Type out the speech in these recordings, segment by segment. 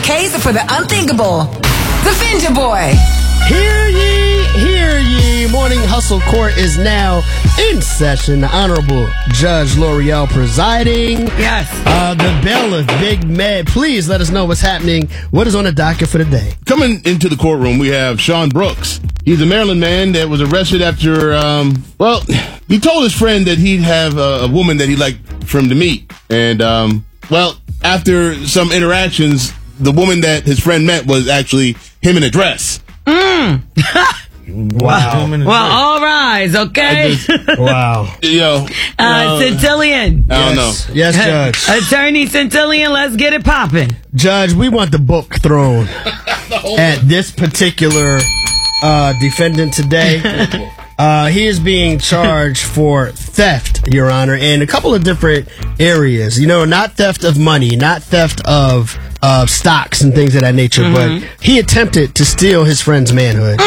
case for the unthinkable. Defend your boy. Hear ye, hear ye. Morning Hustle Court is now in session. The Honorable Judge L'Oreal presiding. Yes. The bailiff, Big Med. Please let us know what's happening. What is on the docket for the day? Coming into the courtroom, we have Sean Brooks. He's a Maryland man that was arrested after, he told his friend that he'd have a woman that he'd like for him to meet. And, after some interactions, the woman that his friend met was actually him in a dress. Wow. Well, all rise, okay? Wow. Centillion. I don't know. Yes, Judge. Attorney Centillion, let's get it popping. Judge, we want the book thrown at this particular defendant today. He is being charged for theft, Your Honor, in a couple of different areas. You know, not theft of money, not theft of stocks and things of that nature, but he attempted to steal his friend's manhood.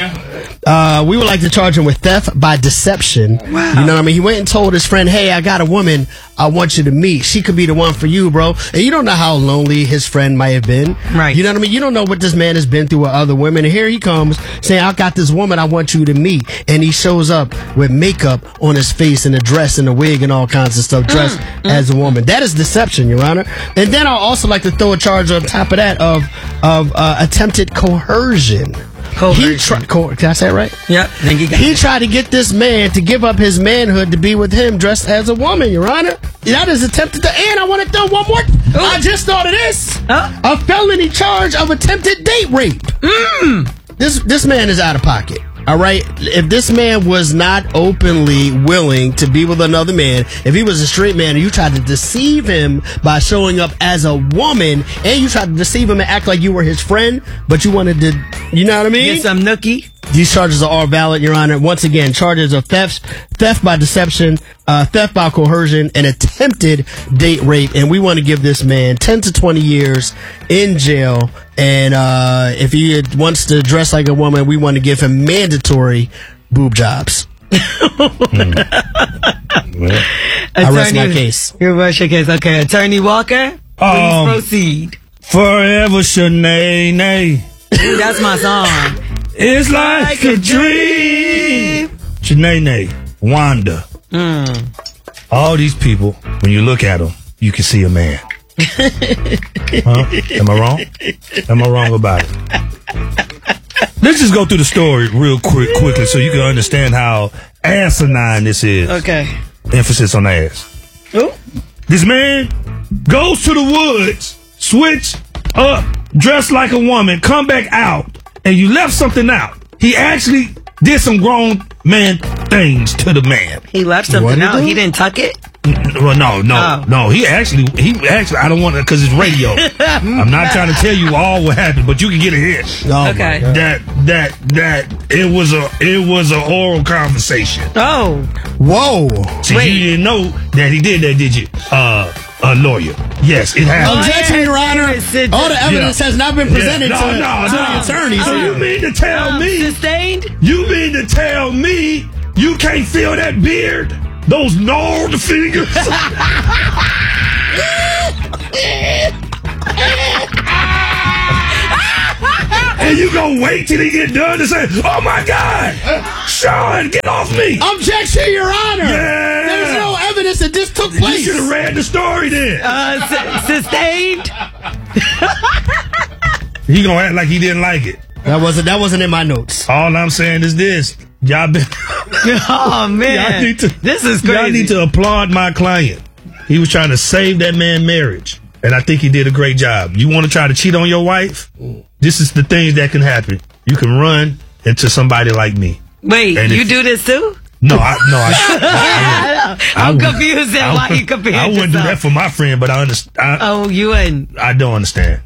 We would like to charge him with theft by deception. Wow. You know what I mean? He went and told his friend, hey, I got a woman I want you to meet. She could be the one for you, bro. And you don't know how lonely his friend might have been. Right. You know what I mean? You don't know what this man has been through with other women. And here he comes saying, I got this woman I want you to meet. And he shows up with makeup on his face and a dress and a wig and all kinds of stuff, dressed as a woman. That is deception, Your Honor. And then I'd also like to throw a charge on top of that of attempted coercion. Can I say it right? Yep. He tried to get this man to give up his manhood to be with him dressed as a woman, Your Honor. That is attempted to, and I want to throw one more. I just thought of this. A felony charge of attempted date rape. This man is out of pocket. All right. If this man was not openly willing to be with another man, if he was a straight man and you tried to deceive him by showing up as a woman, and you tried to deceive him and act like you were his friend, but you wanted to, you know what I mean? Get some nookie. These charges are all valid, Your Honor. Once again, charges of theft by deception, theft by coercion, and attempted date rape. And we want to give this man 10 to 20 years in jail. And if he wants to dress like a woman, we want to give him mandatory boob jobs. I rest my case. You rest your case. Okay, Attorney Walker, please proceed. Forever Shanae. Ooh, that's my song. It's like a dream. Shanae, Wanda. All these people, when you look at them, you can see a man. Huh? Am I wrong? Am I wrong about it? Let's just go through the story real quickly so you can understand how asinine this is. Okay. Emphasis on ass. Ooh. This man goes to the woods, switch up, dressed like a woman, come back out, and you left something out. He actually did some grown man things to the man. He left something out. He didn't tuck it? Well, no. He actually, I don't want to, because it's radio. I'm not trying to tell you all what happened, but you can get a hint. Okay. That it was an oral conversation. Oh. Whoa. See, you didn't know that he did that, did you? A lawyer. Yes, it happened. Objection, Your Honor. All the evidence has not been presented to the attorneys. So you mean to tell me? Sustained? You mean to tell me you can't feel that beard? Those gnarled fingers? And you gonna wait till he get done to say, oh my God, Sean, get off me. Objection, Your Honor. Yeah. There's no evidence that this took place. You should have read the story then. Sustained? He gonna act like he didn't like it. That wasn't in my notes. All I'm saying is this. Y'all been... Oh, man. This is crazy. Y'all need to applaud my client. He was trying to save that man's marriage. And I think he did a great job. You want to try to cheat on your wife? This is the things that can happen. You can run into somebody like me. Wait, and you do this too? No, I'm confused at why you compared I wouldn't do that for my friend, but I understand. You wouldn't? I don't understand.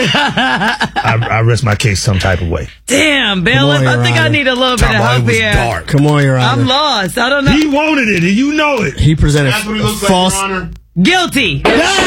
I rest my case some type of way. Damn, bailiff, I think I need a little bit of help here. Dark. Come on, Your Honor. I'm lost. I don't know. He wanted it, and you know it. He presented That's what he looks false. like, Your Honor. Guilty.